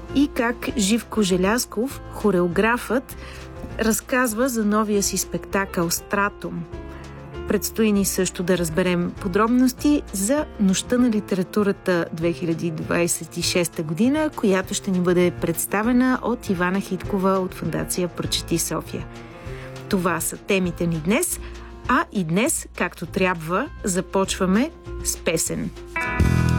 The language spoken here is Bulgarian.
и как Живко Желязков, хореографът, разказва за новия си спектакъл «Стратум». Предстои ни също да разберем подробности за Нощта на литературата 2026 година, която ще ни бъде представена от Ивана Хиткова от Фондация Прочети София. Това са темите ни днес, а и днес, както трябва, започваме с песен.